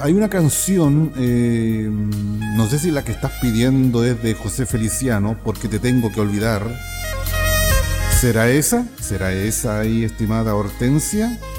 hay una canción, no sé si la que estás pidiendo es de José Feliciano, porque te tengo que olvidar. ¿Será esa? ¿Será esa ahí, estimada Hortensia?